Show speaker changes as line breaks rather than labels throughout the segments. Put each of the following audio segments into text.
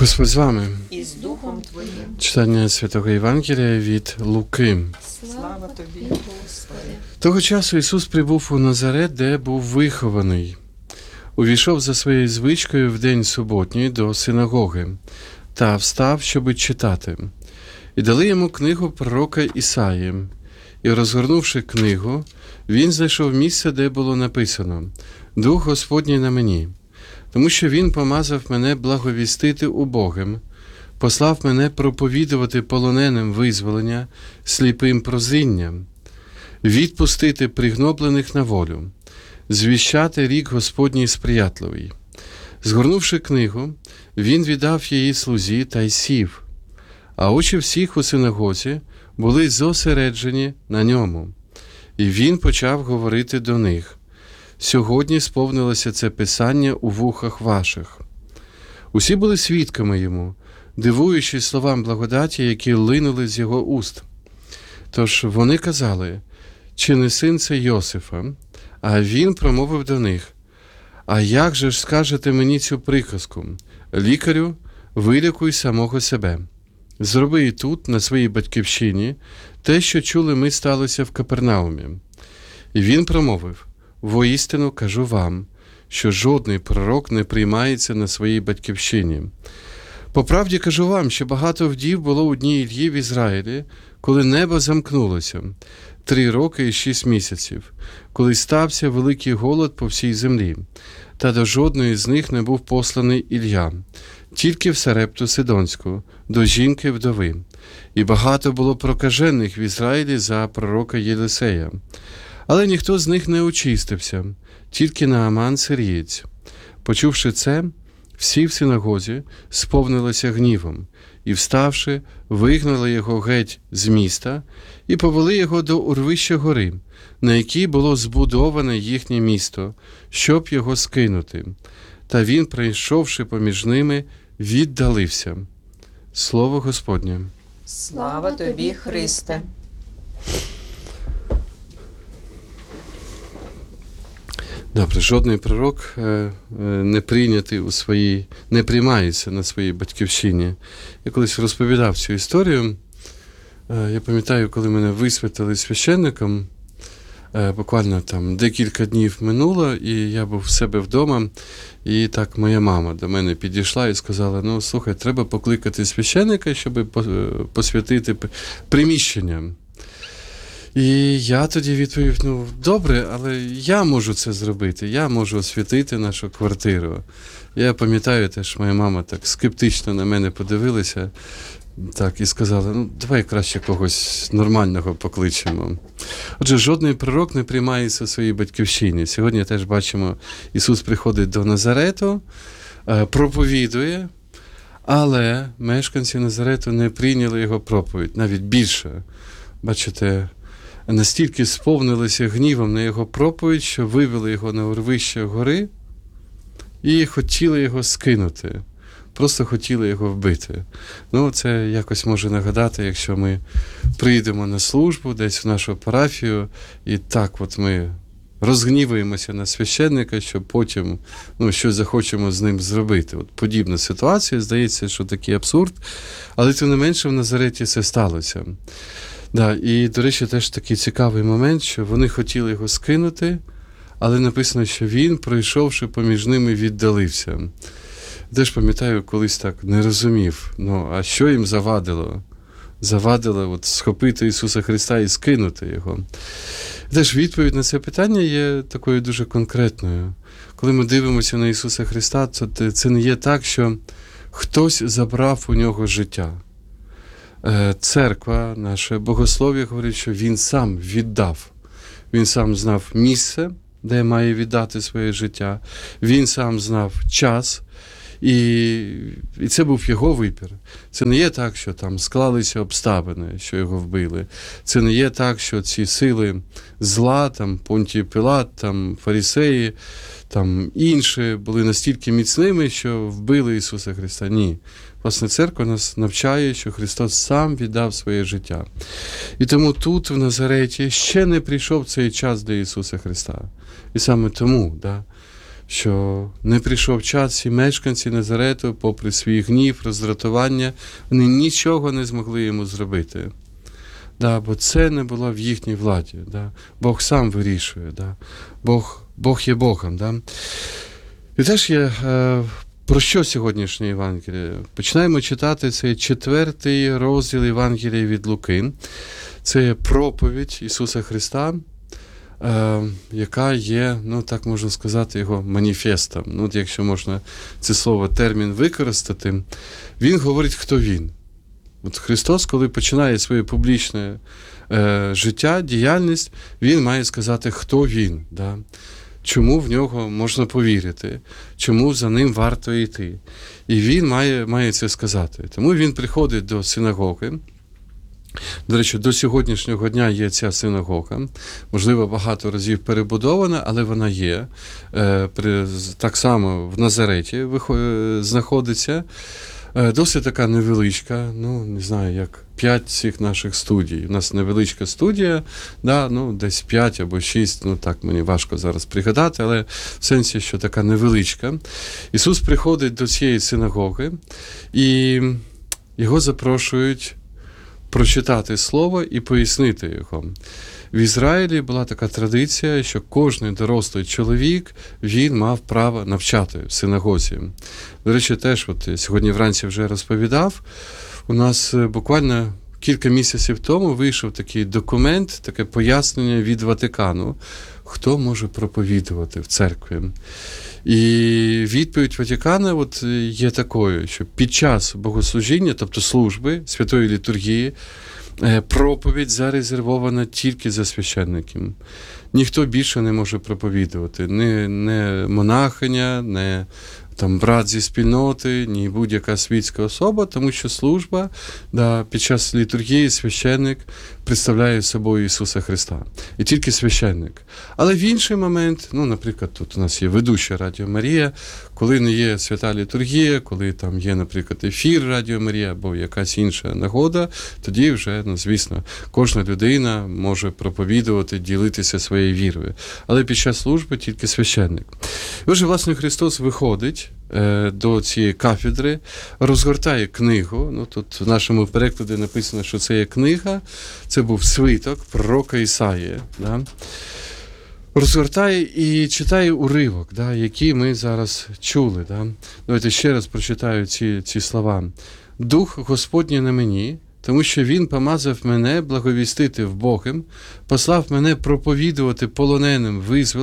Господь з вами.
І з Духом Твоїм.
Читання Святого Євангелія від Луки.
Слава Тобі, Господи.
Того часу Ісус прибув у Назарет, де був вихований. Увійшов за своєю звичкою в день суботній до синагоги та встав, щоби читати. І дали йому книгу пророка Ісаї. І, розгорнувши книгу, він знайшов місце, де було написано «Дух Господній на мені, тому що Він помазав мене благовістити убогим, послав мене проповідувати полоненим визволення, сліпим прозріння, відпустити пригноблених на волю, звіщати рік Господній сприятливий». Згорнувши книгу, він віддав її слузі та й сів, а очі всіх у синагозі були зосереджені на ньому. І він почав говорити до них: «Сьогодні сповнилося це писання у вухах ваших». Усі були свідками йому, дивуючись словам благодаті, які линули з його уст. Тож вони казали: «Чи не син це Йосифа?» А він промовив до них: «А як же ж скажете мені цю приказку? Лікарю, вилікуй самого себе. Зроби і тут, на своїй батьківщині, те, що чули ми, сталося в Капернаумі». І він промовив: «Воістину кажу вам, що жодний пророк не приймається на своїй батьківщині. По правді кажу вам, що багато вдів було у дні Іллі в Ізраїлі, коли небо замкнулося, 3 роки і 6 місяців, коли стався великий голод по всій землі, та до жодної з них не був посланий Ілля, тільки в Сарепту Сидонську, до жінки-вдови. І багато було прокажених в Ізраїлі за пророка Єлисея. Але ніхто з них не очистився, тільки Нааман сирієць». Почувши це, всі в синагозі сповнилися гнівом, і, вставши, вигнали його геть з міста і повели його до урвища гори, на якій було збудоване їхнє місто, щоб його скинути. Та він, пройшовши поміж ними, віддалився. Слово Господнє.
Слава Тобі, Христе.
Добре, жодний пророк не прийнятий не приймається на своїй батьківщині. Я колись розповідав цю історію. Я пам'ятаю, коли мене висвятили священником, буквально там декілька днів минуло, і я був в себе вдома, і так моя мама до мене підійшла і сказала: «Ну, слухай, треба покликати священника, щоб посвятити приміщення». І я тоді відповів: «Ну, добре, але я можу це зробити, я можу освятити нашу квартиру». Я пам'ятаю теж, моя мама так скептично на мене подивилася, так, і сказала: «Ну, давай краще когось нормального покличемо». Отже, жодний пророк не приймається в своїй батьківщині. Сьогодні теж бачимо, Ісус приходить до Назарету, проповідує, але мешканці Назарету не прийняли його проповідь, навіть більше. Бачите, настільки сповнилися гнівом на його проповідь, що вивели його на урвище гори і хотіли його скинути. Просто хотіли його вбити. Ну, це якось може нагадати, якщо ми прийдемо на службу десь в нашу парафію, і так от ми розгніваємося на священника, що потім щось захочемо з ним зробити. От подібна ситуація, здається, що такий абсурд, але тим не менше в Назареті це сталося. Да, і, до речі, теж такий цікавий момент, що вони хотіли його скинути, але написано, що він, пройшовши поміж ними, віддалився. Теж пам'ятаю, колись так не розумів, а що їм завадило? Завадило от схопити Ісуса Христа і скинути Його. Теж відповідь на це питання є такою дуже конкретною. Коли ми дивимося на Ісуса Христа, то це не є так, що хтось забрав у Нього життя. Церква, наше богослов'я говорить, що Він сам віддав. Він сам знав місце, де має віддати своє життя. Він сам знав час. І це був його вибір. Це не є так, що там склалися обставини, що його вбили. Це не є так, що ці сили зла, там Понтій Пілат, там фарисеї, там інші були настільки міцними, що вбили Ісуса Христа. Ні. Власне, церква нас навчає, що Христос сам віддав своє життя. І тому тут, в Назареті, ще не прийшов цей час для Ісуса Христа. І саме тому, що не прийшов час, і мешканці Назарету, попри свій гнів, роздратування, вони нічого не змогли йому зробити. Да, бо це не було в їхній владі. Да. Бог сам вирішує. Да. Бог є Богом. Да. І теж є, про що сьогоднішнє Євангеліє? Починаємо читати цей 4 розділ Євангелія від Луки. Це є проповідь Ісуса Христа, яка є, ну так можна сказати, його маніфестом. Ну, якщо можна це слово, термін використати, він говорить, хто він. От Христос, коли починає своє публічне життя, діяльність, він має сказати, хто він, да? Чому в нього можна повірити, чому за ним варто йти. І він має це сказати. Тому він приходить до синагоги. До речі, до сьогоднішнього дня є ця синагога. Можливо, багато разів перебудована, але вона є. Так само в Назареті знаходиться. Досить така невеличка, ну, не знаю, як 5 цих наших студій. У нас невеличка студія, да, ну, десь 5 або 6, ну, так мені важко зараз пригадати, але в сенсі, що така невеличка. Ісус приходить до цієї синагоги, і його запрошують прочитати слово і пояснити його. В Ізраїлі була така традиція, що кожен дорослий чоловік, він мав право навчати в синагозі. До речі, теж от сьогодні вранці вже розповідав, у нас буквально кілька місяців тому вийшов такий документ, таке пояснення від Ватикану, хто може проповідувати в церкві. І відповідь Ватикана от є такою, що під час богослужіння, тобто служби, святої літургії, проповідь зарезервована тільки за священників. Ніхто більше не може проповідувати. Не монахиня, не там брат зі спільноти, ні будь-яка світська особа, тому що служба, да, під час літургії священник представляє собою Ісуса Христа. І тільки священник. Але в інший момент, ну, наприклад, тут у нас є ведуча Радіо Марія, коли не є свята літургія, коли там є, наприклад, ефір Радіо Марія або якась інша нагода, тоді вже, ну, звісно, кожна людина може проповідувати, ділитися своєю вірою. Але під час служби тільки священник. І отже, власне, Христос виходить до цієї кафедри, розгортає книгу. Ну, тут в нашому перекладі написано, що це є книга, це був свиток пророка Ісаї. Да? Розгортає і читає уривок, да, який ми зараз чули. Да? Давайте ще раз прочитаю ці слова. «Дух Господній на мені, тому що Він помазав мене благовістити вбогим, послав мене проповідувати полоненим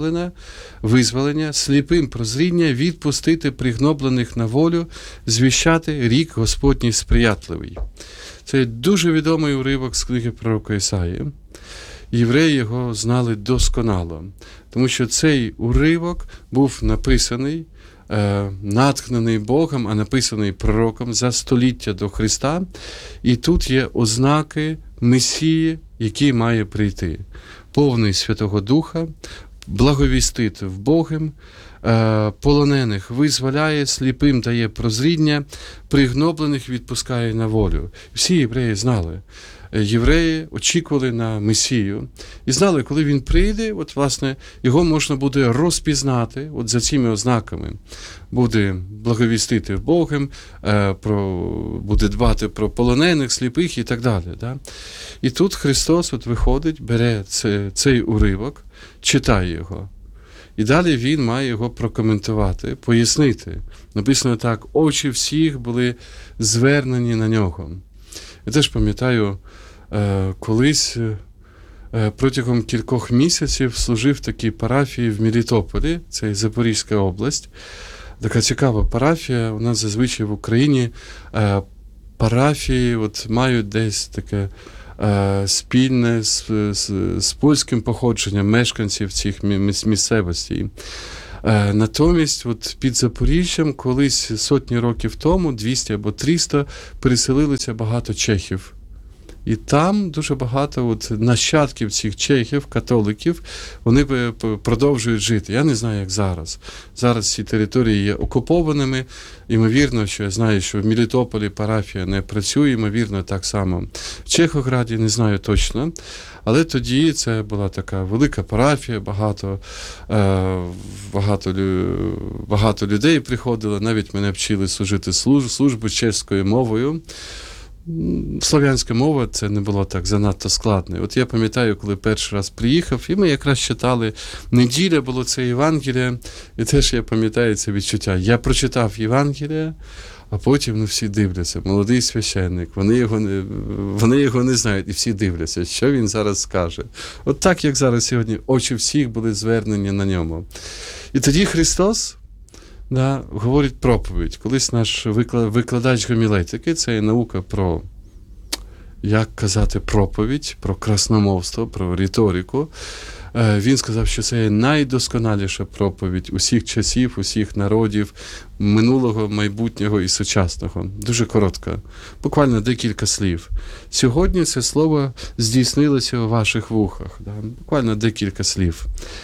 визволення, сліпим прозріння, відпустити пригноблених на волю, звіщати рік Господній сприятливий». Це дуже відомий уривок з книги пророка Ісаї. Євреї його знали досконало, тому що цей уривок був написаний, натхнений Богом, а написаний пророком за століття до Христа. І тут є ознаки Месії, який має прийти. Повний Святого Духа, благовістити вбогим, полонених визволяє, сліпим дає прозріння, пригноблених відпускає на волю. Всі євреї знали. Євреї очікували на Месію і знали, коли він прийде, от, власне, його можна буде розпізнати от за цими ознаками. Буде благовістити Богом, буде дбати про полонених, сліпих і так далі. Да? І тут Христос от виходить, бере цей уривок, читає його. І далі він має його прокоментувати, пояснити. Написано так, очі всіх були звернені на нього. Я теж пам'ятаю, колись протягом кількох місяців служив в такій парафії в Мелітополі, це Запорізька область. Така цікава парафія. У нас зазвичай в Україні парафії от мають десь таке спільне з польським походженням мешканців цих місцевостей. Натомість от під Запоріжжям колись сотні років тому, 200 або 300, переселилися багато чехів. І там дуже багато нащадків цих чехів, католиків, вони продовжують жити. Я не знаю, як зараз. Зараз ці території є окупованими. Ймовірно, що я знаю, що в Мелітополі парафія не працює, ймовірно, так само в Чехограді, не знаю точно. Але тоді це була така велика парафія, багато людей приходило, навіть мене вчили служити службу чеською мовою. Слов'янська мова, це не було так занадто складно. От я пам'ятаю, коли перший раз приїхав, і ми якраз читали, неділя було це Євангеліє, і теж я пам'ятаю це відчуття. Я прочитав Євангеліє, а потім всі дивляться. Молодий священник, вони його не знають, і всі дивляться, що він зараз скаже. От так, як зараз сьогодні, очі всіх були звернені на ньому. І тоді Христос говорить проповідь. Колись наш викладач гомілетики, це є наука про, як казати, проповідь, про красномовство, про риторику. Він сказав, що це є найдосконаліша проповідь усіх часів, усіх народів, минулого, майбутнього і сучасного. Дуже коротка, буквально декілька слів. Сьогодні це слово здійснилося у ваших вухах. Буквально декілька слів.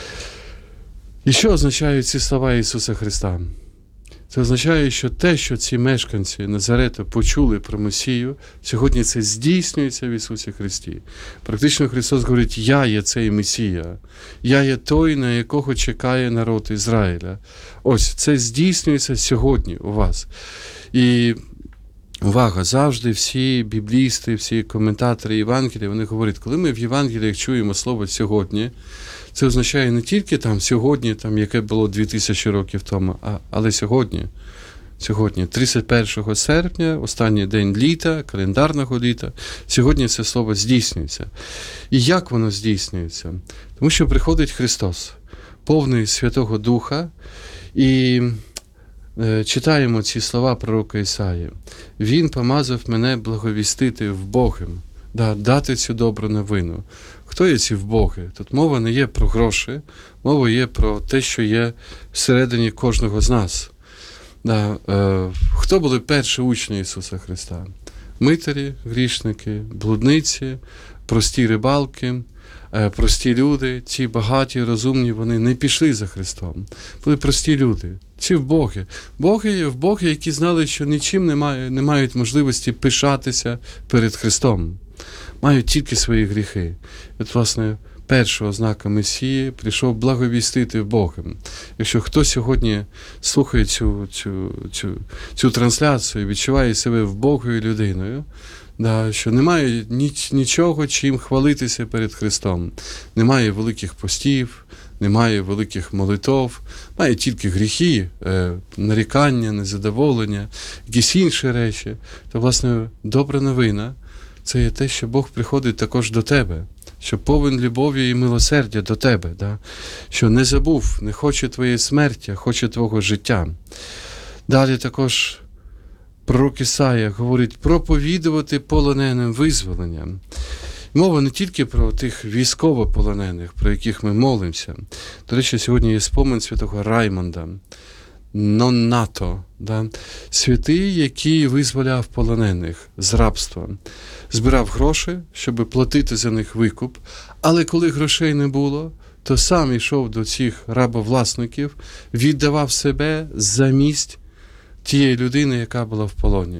І що означають ці слова Ісуса Христа? Це означає, що те, що ці мешканці Назарета почули про Месію, сьогодні це здійснюється в Ісусі Христі. Практично Христос говорить, я є цей Месія, я є той, на якого чекає народ Ізраїля. Ось, це здійснюється сьогодні у вас. І увага, завжди всі біблісти, всі коментатори Євангелія, вони говорять, коли ми в Євангеліях чуємо слово «сьогодні», це означає не тільки там сьогодні, там, яке було 2000 років тому, але сьогодні. Сьогодні, 31 серпня, останній день літа, календарного літа, сьогодні це слово здійснюється. І як воно здійснюється? Тому що приходить Христос, повний Святого Духа, і читаємо ці слова пророка Ісаї. Він помазав мене благовістити вбогим, дати цю добру новину. Хто є ці вбоги? Тут мова не є про гроші, мова є про те, що є всередині кожного з нас. Хто були перші учні Ісуса Христа? Митарі, грішники, блудниці, прості рибалки, прості люди, ці багаті, розумні, вони не пішли за Христом. Були прості люди. Ці вбоги. Вбоги, які знали, що нічим не мають можливості пишатися перед Христом. Мають тільки свої гріхи. От, власне, перша ознака Месії прийшов благовістити Богом. Якщо хто сьогодні слухає цю трансляцію, відчуває себе вбогою людиною, що немає нічого, чим хвалитися перед Христом. Немає великих постів, немає великих молитов, має тільки гріхи, нарікання, незадоволення, якісь інші речі. То, власне, добра новина – це є те, що Бог приходить також до тебе, що повен любові і милосердя до тебе, що не забув, не хоче твоєї смерті, а хоче твого життя. Далі також пророк Ісая говорить проповідувати полоненим визволення. Мова не тільки про тих військовополонених, про яких ми молимося. До речі, сьогодні є спомин святого Раймонда, Ноннато, святий, який визволяв полонених з рабства. Збирав гроші, щоб платити за них викуп, але коли грошей не було, то сам йшов до цих рабовласників, віддавав себе замість тієї людини, яка була в полоні.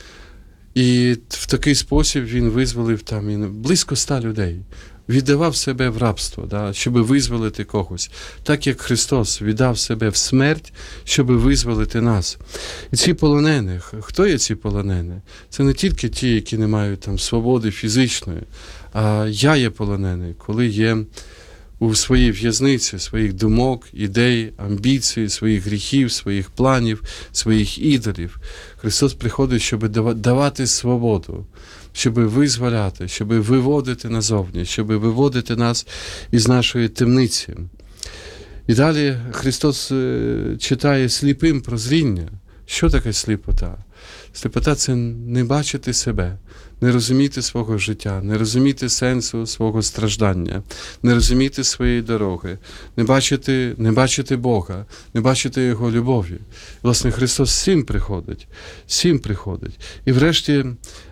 І в такий спосіб він визволив там близько 100 людей. Віддавав себе в рабство, щоб визволити когось. Так як Христос віддав себе в смерть, щоб визволити нас. І ці полонені, хто є ці полонені? Це не тільки ті, які не мають там свободи фізичної, а я є полонений, коли є у своїй в'язниці, своїх думок, ідей, амбіцій, своїх гріхів, своїх планів, своїх ідолів. Христос приходить, щоб давати свободу, щоб визволяти, щоб виводити назовні, щоб виводити нас із нашої темниці. І далі Христос читає сліпим прозріння. Що таке сліпота? Сліпота – це не бачити себе, не розуміти свого життя, не розуміти сенсу свого страждання, не розуміти своєї дороги, не бачити Бога, не бачити Його любові. Власне, Христос всім приходить. І врешті